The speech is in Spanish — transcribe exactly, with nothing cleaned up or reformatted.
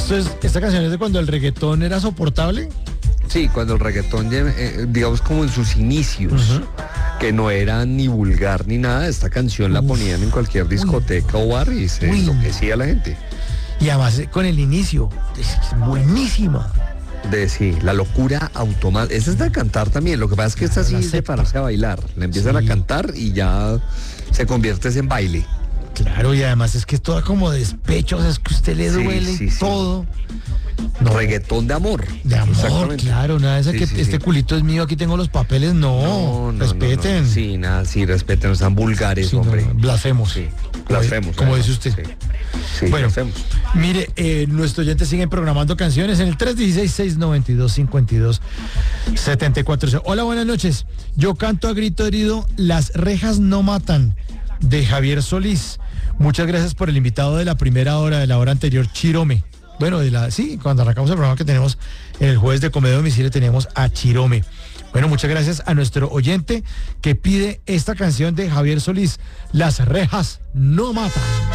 Esto es, esta canción es de cuando el reggaetón era soportable. Sí, cuando el reggaetón, eh, digamos como en sus inicios, uh-huh. que no era ni vulgar ni nada, esta canción la ponían en cualquier discoteca Uy. o bar y se Uy. enloquecía a la gente. Y además con el inicio, es buenísima. De sí, la locura automática. Esa es de cantar también. Lo que pasa es que esta sí es de pararse a bailar. La empiezan sí. a cantar y ya se convierte en baile. Claro, y además es que es toda como despecho, o sea, es que a usted le duele sí, sí, todo. Sí. No. Reggaetón de amor. De amor, claro, nada de esa sí, que sí, este sí. culito es mío, aquí tengo los papeles, no, no, no respeten. No, no. Sí, nada, sí, respeten, no sean vulgares, sí, hombre. No, blasfemos. Sí, blasfemos. Como, como dice usted. Sí. Sí, bueno, mire, eh, nuestros oyentes siguen programando canciones en el tres uno seis, seis nueve dos, cinco dos siete cuatro. Hola, buenas noches. Yo canto a grito herido Las rejas no matan, de Javier Solís. Muchas gracias por el invitado de la primera hora, de la hora anterior, Chirome. Bueno, de la sí, cuando arrancamos el programa que tenemos el jueves de Comedia a Domicilio, tenemos a Chirome. Bueno, muchas gracias a nuestro oyente que pide esta canción de Javier Solís, Las rejas no matan.